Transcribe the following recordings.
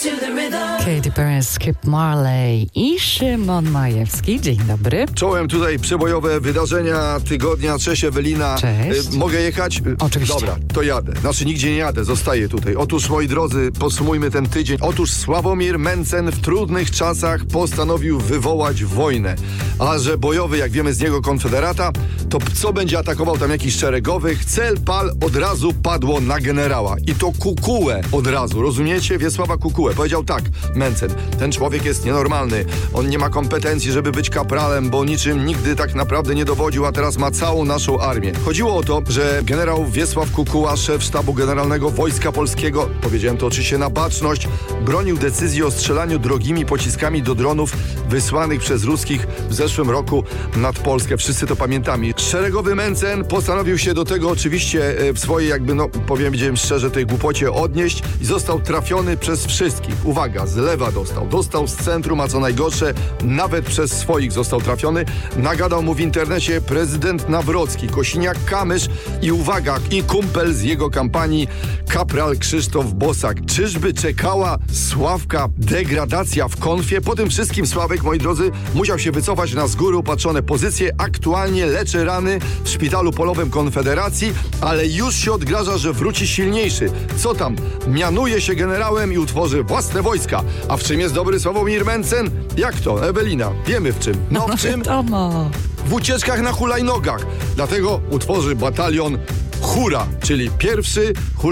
Katy Perry, Skip Marley i Szymon Majewski. Dzień dobry. Czołem tutaj przebojowe wydarzenia tygodnia. Cześć Ewelina. Cześć. Mogę jechać? Oczywiście. Dobra, to jadę. Znaczy nigdzie nie jadę, zostaję tutaj. Otóż, moi drodzy, podsumujmy ten tydzień. Otóż Sławomir Mencen w trudnych czasach postanowił wywołać wojnę. A że bojowy, jak wiemy z niego, konfederata, to co będzie atakował tam jakichś szeregowych? Cel pal od razu padło na generała. I to Kukułę od razu. Rozumiecie? Wiesława Kukułę. Powiedział tak, Mencen, ten człowiek jest nienormalny. On nie ma kompetencji, żeby być kapralem, bo niczym nigdy tak naprawdę nie dowodził, a teraz ma całą naszą armię. Chodziło o to, że generał Wiesław Kukuła, szef sztabu generalnego Wojska Polskiego, powiedziałem to oczywiście na baczność, bronił decyzji o strzelaniu drogimi pociskami do dronów wysłanych przez ruskich w zeszłym roku nad Polskę. Wszyscy to pamiętamy. Szeregowy Mencen postanowił się do tego oczywiście w swojej powiedziałem szczerze, tej głupocie odnieść i został trafiony przez wszystkich. Uwaga, z lewa dostał z centrum, a co najgorsze, nawet przez swoich został trafiony. Nagadał mu w internecie prezydent Nawrocki, Kosiniak-Kamysz i uwaga, i kumpel z jego kampanii, kapral Krzysztof Bosak. Czyżby czekała Sławka degradacja w konfie? Po tym wszystkim Sławek, moi drodzy, musiał się wycofać na z góry upatrzone pozycje. Aktualnie leczy rany w szpitalu polowym Konfederacji, ale już się odgraża, że wróci silniejszy. Co tam? Mianuje się generałem i utworzy własne wojska. A w czym jest dobry Sławomir Mencen? Jak to, Ewelina? Wiemy w czym. No w czym? Wiadomo. W ucieczkach na hulajnogach. Dlatego utworzy batalion Hura, czyli pierwszy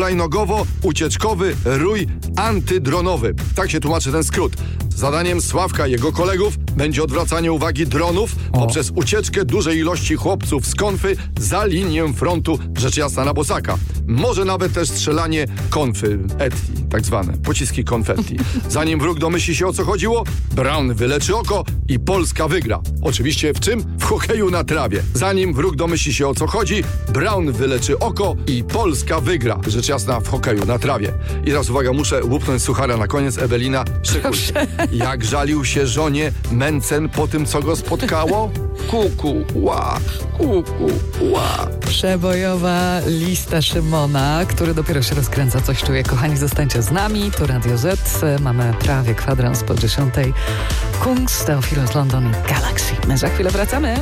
hulajnogowo-ucieczkowy rój antydronowy. Tak się tłumaczy ten skrót. Zadaniem Sławka i jego kolegów będzie odwracanie uwagi dronów poprzez ucieczkę dużej ilości chłopców z konfy za linię frontu, rzecz jasna, na Bosaka. Może nawet też strzelanie konfetti, tak zwane, pociski konfetti. Zanim wróg domyśli się, o co chodziło, Braun wyleczy oko i Polska wygra. Oczywiście w czym? W hokeju na trawie. Zanim wróg domyśli się, o co chodzi, Braun wyleczy oko i Polska wygra. Rzecz jasna, w hokeju na trawie. I teraz uwaga, muszę łupnąć suchara na koniec. Ewelina, szykuj. Jak żalił się żonie Mencen po tym, co go spotkało? Kukuła. Przebojowa lista Szymona, który dopiero się rozkręca. Coś czuję. Kochani, zostańcie z nami. To Radio Z. Mamy prawie kwadrans po 10. Kungs, Teofilos London i Galaxy. My za chwilę wracamy.